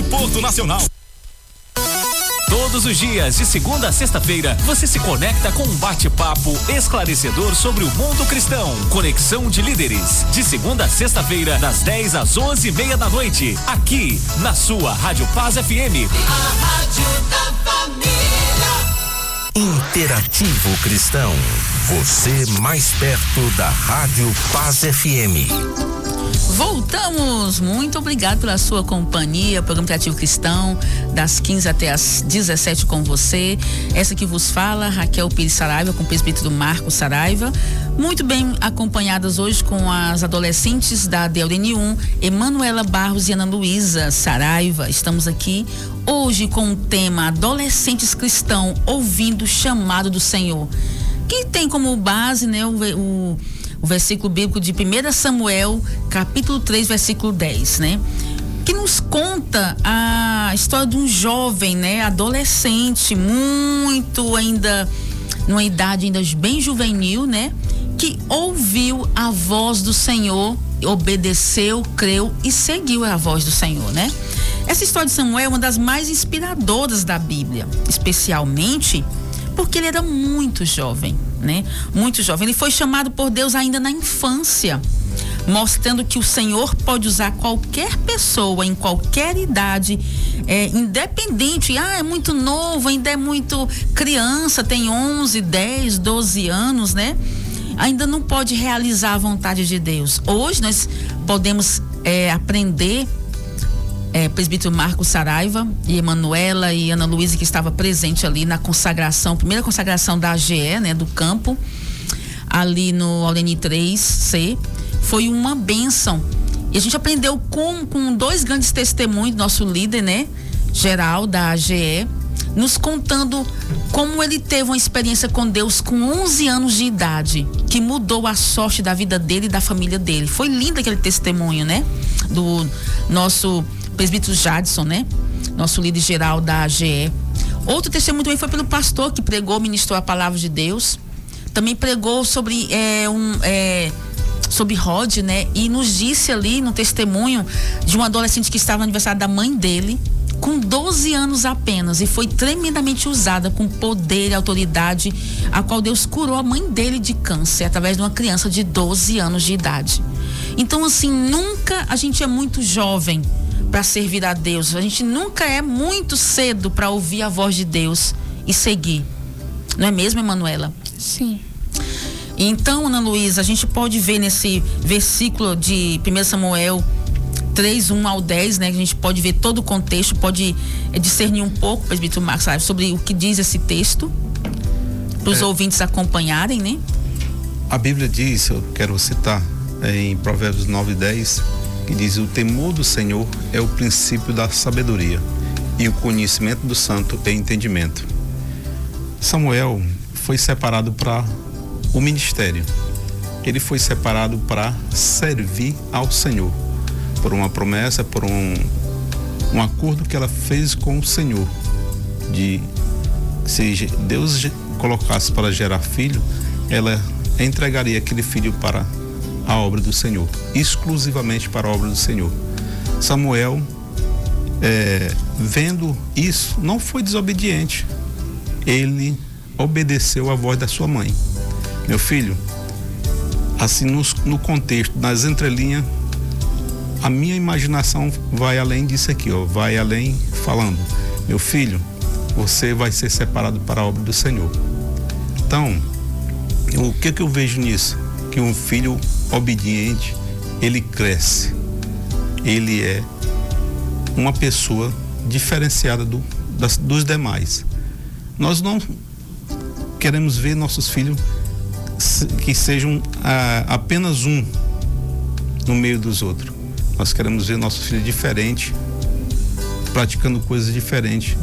Porto Nacional. Todos os dias, de segunda a sexta-feira, você se conecta com um bate-papo esclarecedor sobre o mundo cristão. Conexão de Líderes, de segunda a sexta-feira, das 10 às 11:30 da noite, aqui na sua Rádio Paz FM. A Rádio da Família. Interativo Cristão, você mais perto da Rádio Paz FM. Voltamos, muito obrigado pela sua companhia, programa Interativo Cristão, das 15 até as 17 com você. Essa que vos fala, Raquel Pires Saraiva, com o presbítero Marcos Saraiva, muito bem acompanhadas hoje com as adolescentes da DLN1, Emanuela Barros e Ana Luísa Saraiva. Estamos aqui hoje com o tema Adolescentes Cristão ouvindo o chamado do Senhor, que tem como base, né, o versículo bíblico de 1 Samuel, capítulo 3, versículo 10, né? Que nos conta a história de um jovem, né? Adolescente, muito ainda, numa idade ainda bem juvenil, né? Que ouviu a voz do Senhor, obedeceu, creu e seguiu a voz do Senhor, né? Essa história de Samuel é uma das mais inspiradoras da Bíblia, especialmente porque ele era muito jovem, né? Muito jovem. Ele foi chamado por Deus ainda na infância, mostrando que o Senhor pode usar qualquer pessoa em qualquer idade, independente. É muito novo, ainda é muito criança, tem 11, 10, 12 anos, né? Ainda não pode realizar a vontade de Deus. Hoje nós podemos aprender. Presbítero Marcos Saraiva e Emanuela e Ana Luísa, que estava presente ali na consagração, primeira consagração da AGE, né, do campo, ali no Aureni 3C, foi uma bênção. E a gente aprendeu com dois grandes testemunhos do nosso líder, né, geral da AGE, nos contando como ele teve uma experiência com Deus com 11 anos de idade, que mudou a sorte da vida dele e da família dele. Foi lindo aquele testemunho, né, do nosso presbítero Jadson, né? Nosso líder geral da AGE. Outro testemunho também foi pelo pastor que pregou, ministrou a palavra de Deus. Também pregou sobre sobre Rod, né? E nos disse ali no testemunho de um adolescente que estava no aniversário da mãe dele, com 12 anos apenas, e foi tremendamente usada com poder e autoridade, a qual Deus curou a mãe dele de câncer através de uma criança de 12 anos de idade. Então, assim, nunca a gente é muito jovem para servir a Deus. A gente nunca é muito cedo para ouvir a voz de Deus e seguir. Não é mesmo, Emanuela? Sim. Então, Ana Luísa, a gente pode ver nesse versículo de 1 Samuel 3, 1 ao 10, né? A gente pode ver todo o contexto, pode discernir um pouco, presbítero Marcos, sabe, sobre o que diz esse texto, para os ouvintes acompanharem, né? A Bíblia diz, eu quero citar em Provérbios 9 e 10, que diz: o temor do Senhor é o princípio da sabedoria, e o conhecimento do santo é entendimento. Samuel foi separado para o ministério. Ele foi separado para servir ao Senhor, por uma promessa, por um acordo que ela fez com o Senhor, de se Deus colocasse para gerar filho, ela entregaria aquele filho para a obra do Senhor, exclusivamente para a obra do Senhor. Samuel, vendo isso, não foi desobediente. Ele obedeceu à voz da sua mãe. Meu filho, assim no contexto, nas entrelinhas, a minha imaginação vai além disso aqui, vai além falando: meu filho, você vai ser separado para a obra do Senhor. Então, o que eu vejo nisso? Que um filho obediente, ele cresce, ele é uma pessoa diferenciada dos demais. Nós não queremos ver nossos filhos que sejam apenas um no meio dos outros. Nós queremos ver nossos filhos diferentes, praticando coisas diferentes,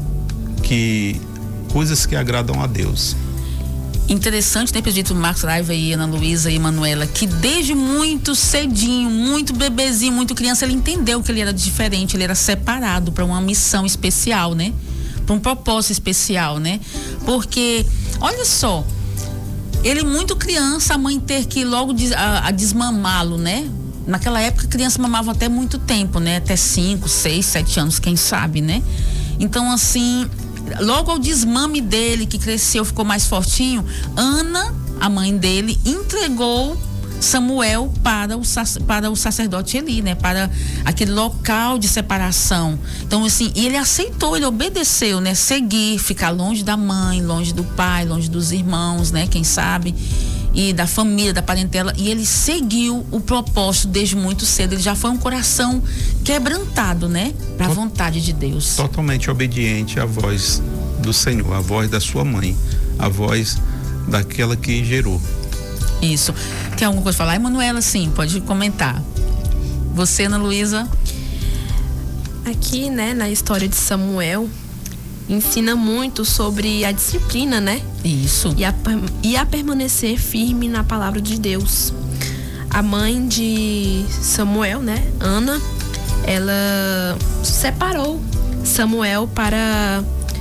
coisas que agradam a Deus. Interessante, né, presbítero Marcos Saraiva e Ana Luísa e Emanuela, que desde muito cedinho, muito bebezinho, muito criança, ele entendeu que ele era diferente, ele era separado para uma missão especial, né? Para um propósito especial, né? Porque, olha só, ele muito criança, a mãe ter que logo desmamá-lo, né? naquela época a criança mamava até muito tempo, né? Até 5, 6, 7 anos, quem sabe, né? Então, assim, logo ao desmame dele, que cresceu, ficou mais fortinho, Ana, a mãe dele, entregou Samuel para o sacerdote Eli, né? Para aquele local de separação. Então, assim, e ele aceitou, ele obedeceu, né? Seguir, ficar longe da mãe, longe do pai, longe dos irmãos, né? Quem sabe, e da família, da parentela, e ele seguiu o propósito desde muito cedo. Ele já foi um coração quebrantado, né? Para a vontade de Deus. Totalmente obediente à voz do Senhor, à voz da sua mãe, à voz daquela que gerou. Isso. Tem alguma coisa pra falar? Emanuela, sim, pode comentar. Você, Ana Luísa? Aqui, né, na história de Samuel, ensina muito sobre a disciplina, né? Isso. E a permanecer firme na palavra de Deus. A mãe de Samuel, né, Ana, ela separou Samuel para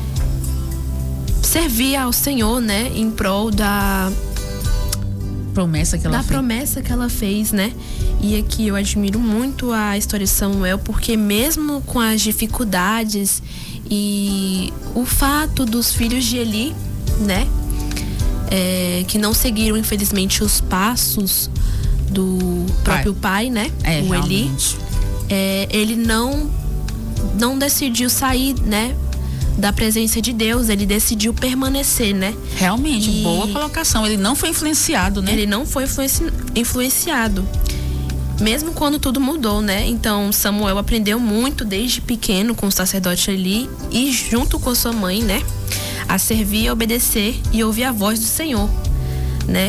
servir ao Senhor, né, em prol da promessa que ela fez, né? E aqui eu admiro muito a história de Samuel, porque mesmo com as dificuldades e o fato dos filhos de Eli, né, que não seguiram infelizmente os passos do próprio pai, né, o Eli, ele não decidiu sair, né, da presença de Deus, ele decidiu permanecer, né? Realmente, boa colocação. Ele não foi influenciado, né? Ele não foi influenciado. Mesmo quando tudo mudou, né? Então, Samuel aprendeu muito desde pequeno com o sacerdote Eli e junto com sua mãe, né? A servir, a obedecer e ouvir a voz do Senhor, né?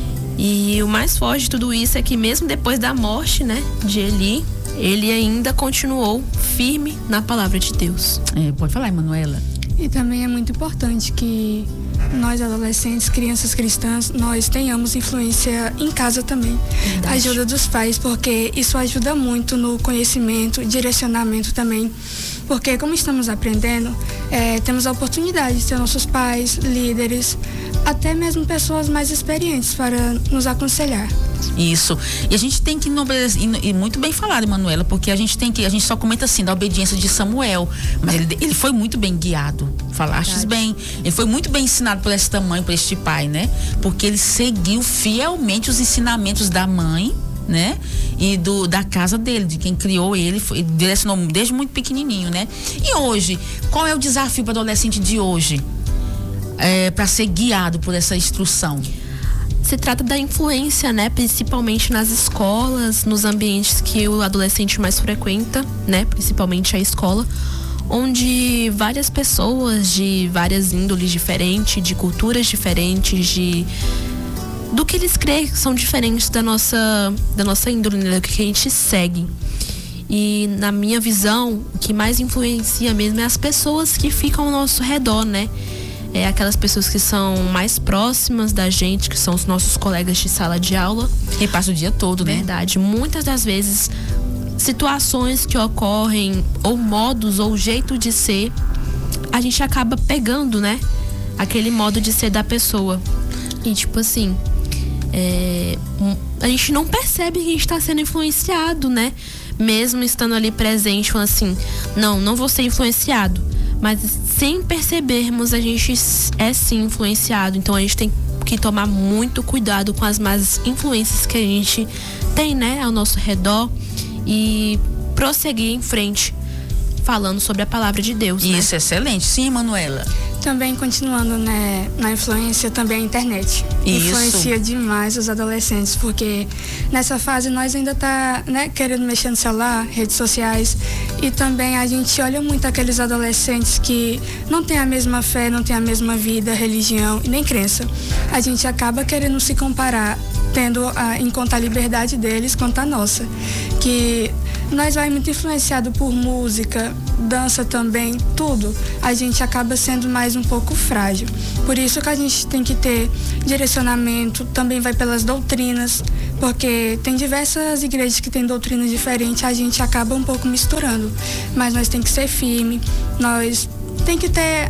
E o mais forte de tudo isso é que mesmo depois da morte, né, de Eli, ele ainda continuou firme na palavra de Deus. Pode falar, Emanuela. E também é muito importante que nós, adolescentes, crianças cristãs, nós tenhamos influência em casa também. Verdade. A ajuda dos pais, porque isso ajuda muito no conhecimento, direcionamento também. Porque como estamos aprendendo, temos a oportunidade de ter nossos pais, líderes, até mesmo pessoas mais experientes para nos aconselhar. Isso. E a gente tem que e muito bem falado, Emanuela, porque a gente só comenta assim da obediência de Samuel, mas ele foi muito bem guiado. Falaste bem. Ele foi muito bem ensinado por esta mãe, por este pai, né? Porque ele seguiu fielmente os ensinamentos da mãe, né? E da casa dele, de quem criou ele, direcionou desde muito pequenininho, né? E hoje, qual é o desafio para o adolescente de hoje? Para ser guiado por essa instrução? Se trata da influência, né? Principalmente nas escolas, nos ambientes que o adolescente mais frequenta, né? Principalmente a escola, onde várias pessoas de várias índoles diferentes, de culturas diferentes, do que eles creem que são diferentes da nossa índole, né? Do que a gente segue. E na minha visão, o que mais influencia mesmo é as pessoas que ficam ao nosso redor, né? Aquelas pessoas que são mais próximas da gente, que são os nossos colegas de sala de aula. E passa o dia todo, né? Verdade. Muitas das vezes, situações que ocorrem, ou modos, ou jeito de ser, a gente acaba pegando, né? Aquele modo de ser da pessoa. E tipo assim, a gente não percebe que a gente tá sendo influenciado, né? Mesmo estando ali presente, falando assim, não vou ser influenciado. Mas sem percebermos, a gente é sim influenciado. Então a gente tem que tomar muito cuidado com as más influências que a gente tem, né, ao nosso redor, e prosseguir em frente falando sobre a palavra de Deus. Isso, né? Excelente. Sim, Manuela. Também continuando, né, na influência, também a internet. Isso. Influencia demais os adolescentes, porque nessa fase nós ainda tá, né, querendo mexer no celular, redes sociais, e também a gente olha muito aqueles adolescentes que não têm a mesma fé, não têm a mesma vida, religião e nem crença. A gente acaba querendo se comparar, tendo em conta a liberdade deles quanto a nossa, que nós vai muito influenciado por música, dança também, tudo. A gente acaba sendo mais um pouco frágil. Por isso que a gente tem que ter direcionamento, também vai pelas doutrinas, porque tem diversas igrejas que têm doutrinas diferentes, a gente acaba um pouco misturando. Mas nós tem que ser firme, nós tem que ter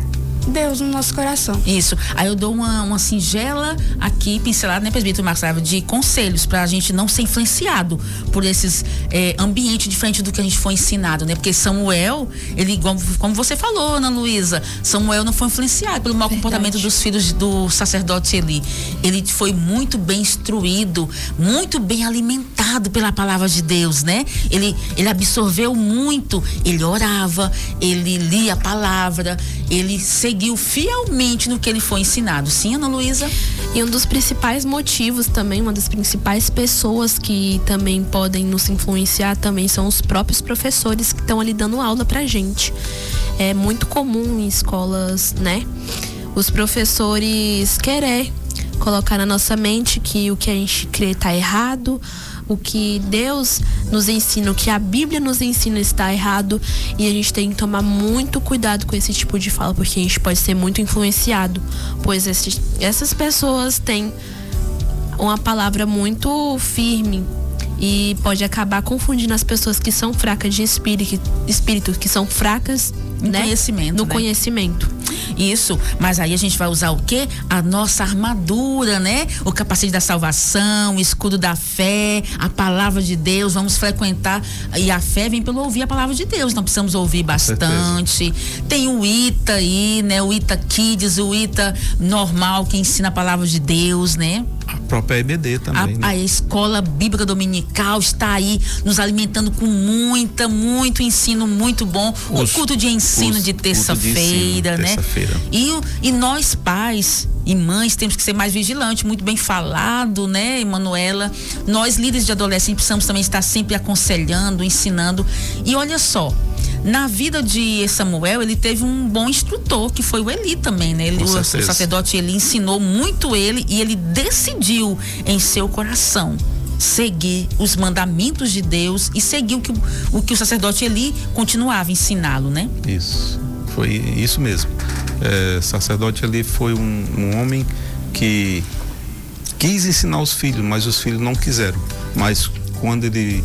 Deus no nosso coração. Isso. Aí eu dou uma singela aqui, pincelada, né, presbítero Marcos Saraiva, de conselhos pra gente não ser influenciado por esses ambientes diferentes do que a gente foi ensinado, né? Porque Samuel, ele, como você falou, Ana Luísa, Samuel não foi influenciado pelo mau comportamento dos filhos do sacerdote Eli. Ele foi muito bem instruído, muito bem alimentado pela palavra de Deus, né? Ele absorveu muito, ele orava, ele lia a palavra, ele seguiu fielmente no que ele foi ensinado. Sim, Ana Luísa? E um dos principais motivos também, uma das principais pessoas que também podem nos influenciar também são os próprios professores que estão ali dando aula pra gente. É muito comum em escolas, né? Os professores querer colocar na nossa mente que o que a gente crê tá errado, o que Deus nos ensina, o que a Bíblia nos ensina está errado, e a gente tem que tomar muito cuidado com esse tipo de fala, porque a gente pode ser muito influenciado, pois essas pessoas têm uma palavra muito firme e pode acabar confundindo as pessoas que são fracas de espírito, que são fracas, né? Conhecimento, no né? Conhecimento. Isso, mas aí a gente vai usar o quê? A nossa armadura, né? O capacete da salvação, o escudo da fé, a palavra de Deus, vamos frequentar, e a fé vem pelo ouvir a palavra de Deus, nós precisamos ouvir bastante. Tem o ITA aí, né? O ITA Kids, o ITA normal, que ensina a palavra de Deus, né? A própria EBD também, né? A escola bíblica dominical está aí nos alimentando com muito ensino muito bom. O culto de ensino de terça-feira, né? E nós pais e mães temos que ser mais vigilantes, muito bem falado, né, Emanuela? Nós líderes de adolescentes precisamos também estar sempre aconselhando, ensinando. E olha só, na vida de Samuel, ele teve um bom instrutor, que foi o Eli também, né? O sacerdote Eli ensinou muito ele, e ele decidiu em seu coração seguir os mandamentos de Deus e seguir o que o sacerdote Eli continuava a ensiná-lo, né? Isso, foi isso mesmo. Sacerdote Eli foi um homem que quis ensinar os filhos, mas os filhos não quiseram. Mas quando ele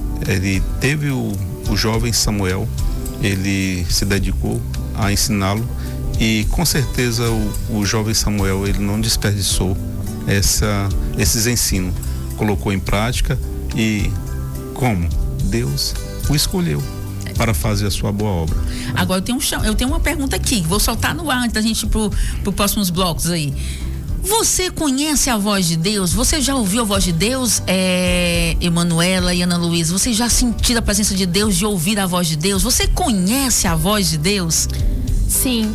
teve o jovem Samuel, ele se dedicou a ensiná-lo, e com certeza o jovem Samuel, ele não desperdiçou esses ensinos, colocou em prática, e como Deus o escolheu para fazer a sua boa obra. Agora eu tenho uma pergunta aqui, vou soltar no ar antes da gente ir pro próximos blocos aí. Você conhece a voz de Deus? Você já ouviu a voz de Deus, Emanuela e Ana Luísa? Você já sentiu a presença de Deus, de ouvir a voz de Deus? Você conhece a voz de Deus? Sim,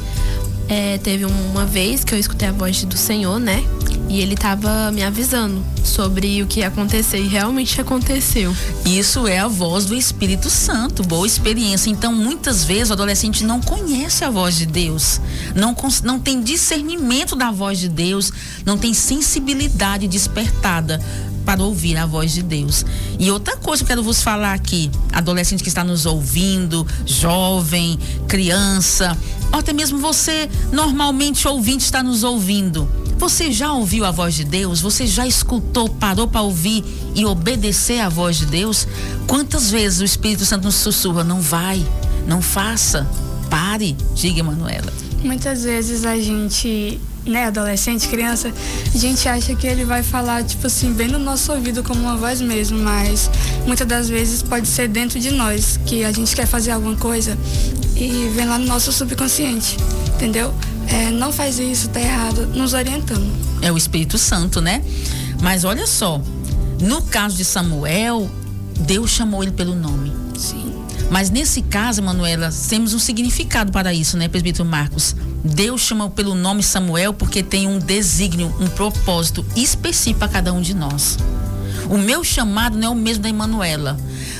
teve uma vez que eu escutei a voz do Senhor, né? E ele estava me avisando sobre o que ia acontecer, e realmente aconteceu. Isso é a voz do Espírito Santo, boa experiência. Então, muitas vezes o adolescente não conhece a voz de Deus, não tem discernimento da voz de Deus, não tem sensibilidade despertada para ouvir a voz de Deus. E outra coisa que eu quero vos falar aqui, adolescente que está nos ouvindo, jovem, criança, ou até mesmo você, normalmente ouvinte, está nos ouvindo. Você já ouviu a voz de Deus? Você já escutou, parou para ouvir e obedecer a voz de Deus? Quantas vezes o Espírito Santo nos sussurra: não vai, não faça, pare? Diga, Emanuela. Muitas vezes a gente, né, adolescente, criança, a gente acha que ele vai falar, tipo assim, bem no nosso ouvido, como uma voz mesmo, mas muitas das vezes pode ser dentro de nós, que a gente quer fazer alguma coisa e vem lá no nosso subconsciente, entendeu? Não faz isso, tá errado, nos orientando. É o Espírito Santo, né? Mas olha só, no caso de Samuel, Deus chamou ele pelo nome. Sim. Mas nesse caso, Manuela, temos um significado para isso, né, presbítero Marcos? Deus chama pelo nome Samuel porque tem um desígnio, um propósito específico para cada um de nós. O meu chamado não é o mesmo da Emanuela.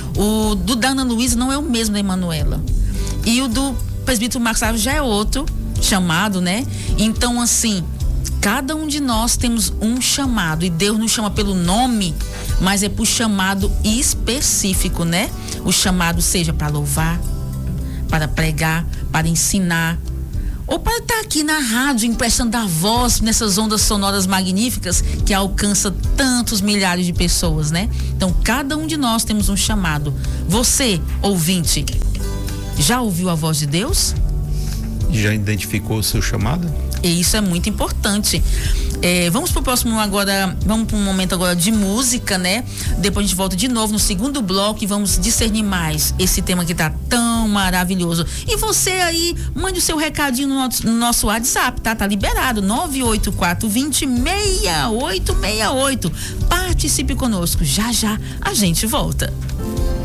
O do da Ana Luísa não é o mesmo da Emanuela. E o do presbítero Marcos já é outro chamado, né? Então, assim, cada um de nós temos um chamado, e Deus nos chama pelo nome, mas é por chamado específico, né? O chamado seja para louvar, para pregar, para ensinar, ou para estar aqui na rádio emprestando a voz nessas ondas sonoras magníficas que alcança tantos milhares de pessoas, né? Então, cada um de nós temos um chamado. Você, ouvinte, já ouviu a voz de Deus? Já identificou o seu chamado? E isso é muito importante. Vamos pro próximo agora, vamos para um momento agora de música, né? Depois a gente volta de novo no segundo bloco e vamos discernir mais esse tema que tá tão maravilhoso. E você aí, mande o seu recadinho no nosso WhatsApp, tá? Tá liberado, 984206868. Participe conosco, já a gente volta.